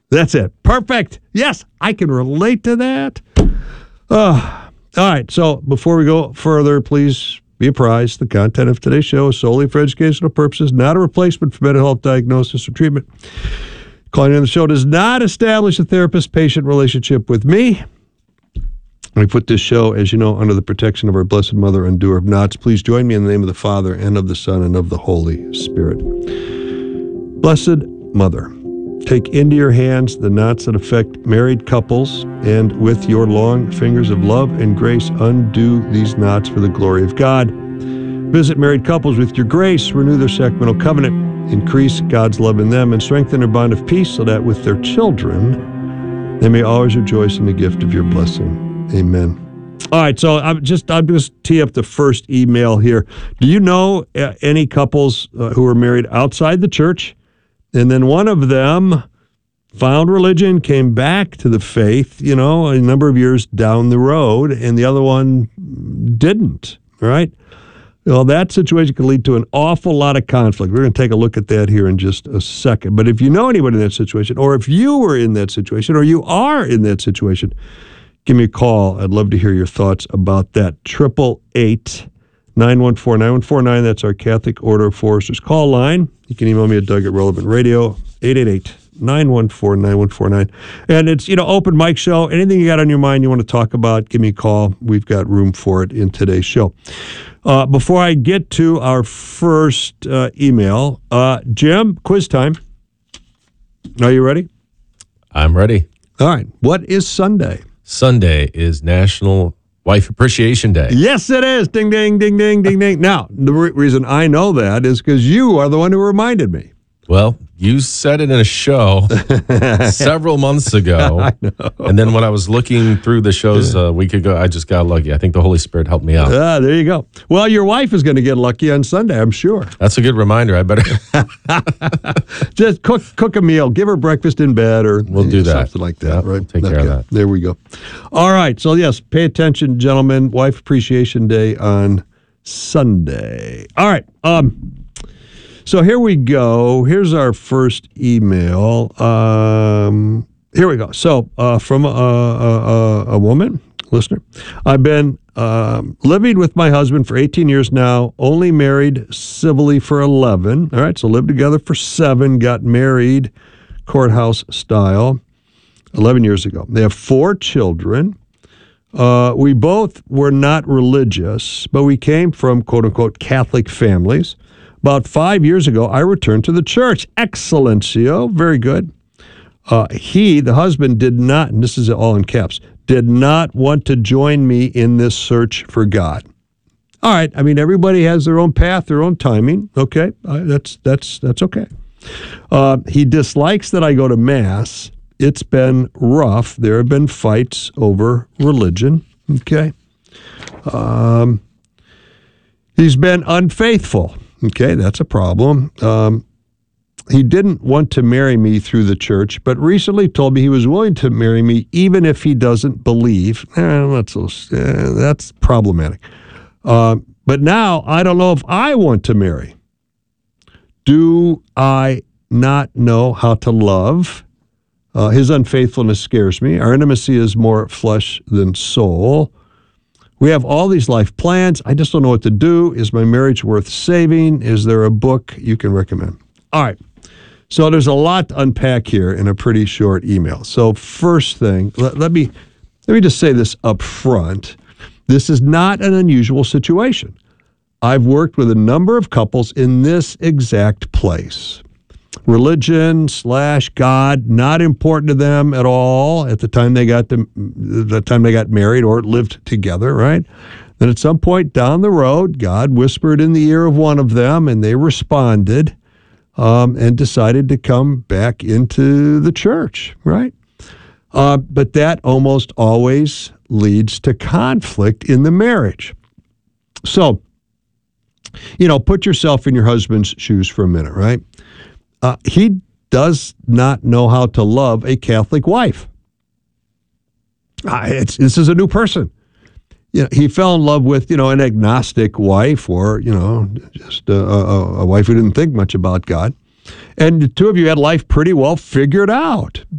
That's it. Perfect. Yes, I can relate to that. All right, so before we go further, please be apprised the content of today's show is solely for educational purposes, not a replacement for mental health diagnosis or treatment. Calling in the show does not establish a therapist-patient relationship with me. We put this show, as you know, under the protection of our Blessed Mother and Doer of Knots. Please join me in the name of the Father, and of the Son, and of the Holy Spirit. Blessed Mother, take into your hands the knots that affect married couples, and with your long fingers of love and grace, undo these knots for the glory of God. Visit married couples with your grace, renew their sacramental covenant, increase God's love in them, and strengthen their bond of peace so that with their children, they may always rejoice in the gift of your blessing. Amen. All right, so I'll just tee up the first email here. Do you know any couples who are married outside the church, and then one of them found religion, came back to the faith, a number of years down the road, and the other one didn't, right? Well, that situation can lead to an awful lot of conflict. We're going to take a look at that here in just a second. But if you know anybody in that situation, or if you were in that situation, or you are in that situation, give me a call. I'd love to hear your thoughts about that. 888-914-9149. That's our Catholic Order of Foresters call line. You can email me at Doug at Relevant Radio, 888-914-9149. And it's, open mic show. Anything you got on your mind you want to talk about, give me a call. We've got room for it in today's show. Before I get to our first email, Jim, quiz time. Are you ready? I'm ready. All right. What is Sunday? Sunday is National Wife Appreciation Day. Yes, it is. Ding, ding, ding, ding, ding, ding. Now, the reason I know that is because you are the one who reminded me. Well, you said it in a show several months ago. I know. And then when I was looking through the shows a week ago, I just got lucky. I think the Holy Spirit helped me out. There you go. Well, your wife is going to get lucky on Sunday, I'm sure. That's a good reminder. I better just cook a meal, give her breakfast in bed, or we'll do that. Something like that, yep, right? We'll take care of that. There we go. All right. So, yes, pay attention, gentlemen. Wife Appreciation Day on Sunday. All right. So here we go. Here's our first email. Here we go. So from a woman, listener, I've been living with my husband for 18 years now, only married civilly for 11. All right, so lived together for 7, got married courthouse style 11 years ago. They have 4 children. We both were not religious, but we came from quote-unquote Catholic families. About 5 years ago, I returned to the church. Excellencio, very good. He, the husband, did not, and this is all in caps, did not want to join me in this search for God. All right, I mean, everybody has their own path, their own timing. Okay, that's okay. He dislikes that I go to Mass. It's been rough. There have been fights over religion. Okay. He's been unfaithful. Okay, that's a problem. He didn't want to marry me through the church, but recently told me he was willing to marry me even if he doesn't believe. That's problematic. But now I don't know if I want to marry. Do I not know how to love? His unfaithfulness scares me. Our intimacy is more flesh than soul. We have all these life plans. I just don't know what to do. Is my marriage worth saving? Is there a book you can recommend? All right. So there's a lot to unpack here in a pretty short email. So first thing, let me just say this up front. This is not an unusual situation. I've worked with a number of couples in this exact place. Religion / God, not important to them at all at the time they got married or lived together, right? Then at some point down the road, God whispered in the ear of one of them, and they responded and decided to come back into the church, right? But that almost always leads to conflict in the marriage. So, put yourself in your husband's shoes for a minute, right? He does not know how to love a Catholic wife. This is a new person. He fell in love with, an agnostic wife or, just a wife who didn't think much about God. And the two of you had life pretty well figured out.